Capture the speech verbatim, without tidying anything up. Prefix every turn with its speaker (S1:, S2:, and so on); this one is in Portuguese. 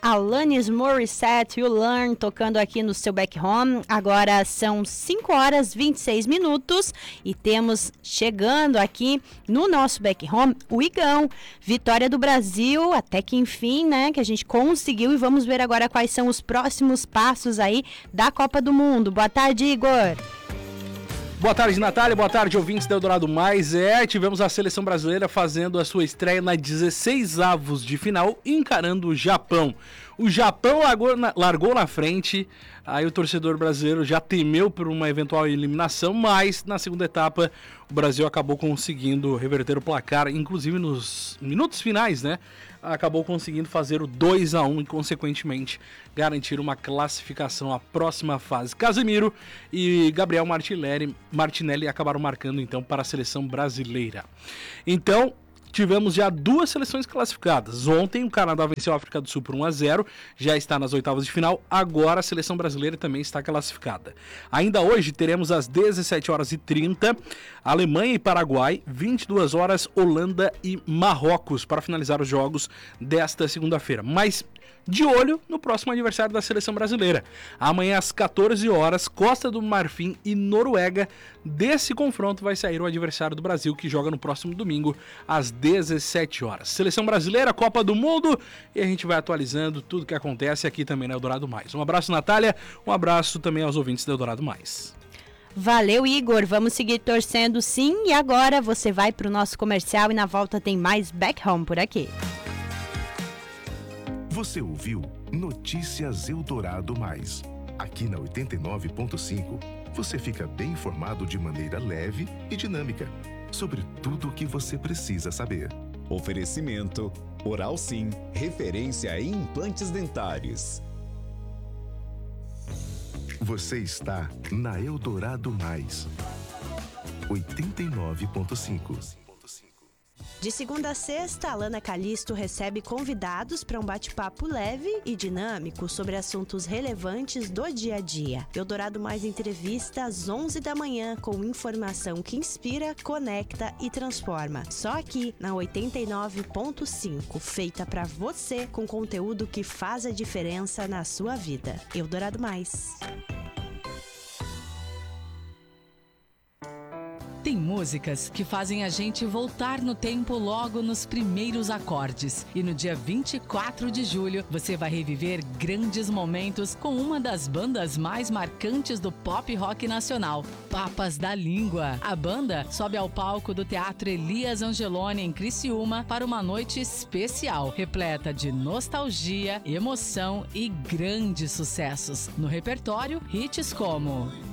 S1: Alanis Morissette e o Learn tocando aqui no seu Back Home. Agora são cinco horas e vinte e seis minutos e temos chegando aqui no nosso Back Home o Igão. Vitória do Brasil, até que enfim, né, que a gente conseguiu, e vamos ver agora quais são os próximos passos aí da Copa do Mundo. Boa tarde, Igor.
S2: Boa tarde, Natália. Boa tarde, ouvintes da Eldorado Mais. É, tivemos a seleção brasileira fazendo a sua estreia na dezesseis avos de final, encarando o Japão. O Japão largou na, largou na frente, aí o torcedor brasileiro já temeu por uma eventual eliminação, mas na segunda etapa o Brasil acabou conseguindo reverter o placar, inclusive nos minutos finais, né? Acabou conseguindo fazer o dois a um e, consequentemente, garantir uma classificação à próxima fase. Casemiro e Gabriel Martinelli, Martinelli acabaram marcando, então, para a seleção brasileira. Então, tivemos já duas seleções classificadas. Ontem o Canadá venceu a África do Sul por um a zero, já está nas oitavas de final. Agora a seleção brasileira também está classificada. Ainda hoje teremos às dezessete horas e trinta Alemanha e Paraguai, vinte e duas horas Holanda e Marrocos para finalizar os jogos desta segunda-feira. Mas de olho no próximo aniversário da seleção brasileira. Amanhã às quatorze horas, Costa do Marfim e Noruega. Desse confronto vai sair o adversário do Brasil, que joga no próximo domingo às dezessete horas. Seleção brasileira, Copa do Mundo, e a gente vai atualizando tudo que acontece aqui também na Eldorado Mais. Um abraço, Natália, um abraço também aos ouvintes da Eldorado Mais.
S1: Valeu, Igor, vamos seguir torcendo sim, e agora você vai para o nosso comercial e na volta tem mais Back Home por aqui.
S3: Você ouviu Notícias Eldorado Mais. Aqui na oitenta e nove ponto cinco, você fica bem informado de maneira leve e dinâmica sobre tudo o que você precisa saber.
S4: Oferecimento Oral Sim, referência em implantes dentários.
S3: Você está na Eldorado Mais, oitenta e nove ponto cinco.
S5: De segunda a sexta, Alana Calisto recebe convidados para um bate-papo leve e dinâmico sobre assuntos relevantes do dia a dia. Eldorado Mais entrevista às onze da manhã com informação que inspira, conecta e transforma. Só aqui na oitenta e nove ponto cinco, feita para você com conteúdo que faz a diferença na sua vida. Eldorado Mais.
S6: Tem músicas que fazem a gente voltar no tempo logo nos primeiros acordes. E no dia vinte e quatro de julho, você vai reviver grandes momentos com uma das bandas mais marcantes do pop rock nacional, Papas da Língua. A banda sobe ao palco do Teatro Elias Angeloni, em Criciúma, para uma noite especial, repleta de nostalgia, emoção e grandes sucessos. No repertório, hits como